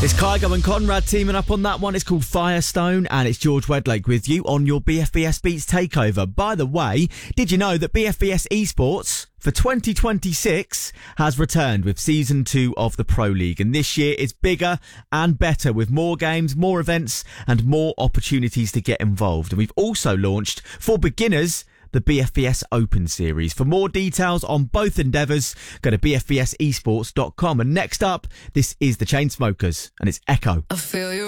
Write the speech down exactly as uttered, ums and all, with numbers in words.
It's Kygo and Conrad teaming up on that one. It's called Firestone, and it's George Wedlake with you on your B F B S Beats Takeover. By the way, did you know that B F B S Esports for twenty twenty-six has returned with Season two of the Pro League, and this year it's bigger and better with more games, more events and more opportunities to get involved. And we've also launched, for beginners, the B F B S Open Series. For more details on both endeavours, go to b f b s esports dot com. And next up, this is the Chainsmokers, and it's Echo. I feel you.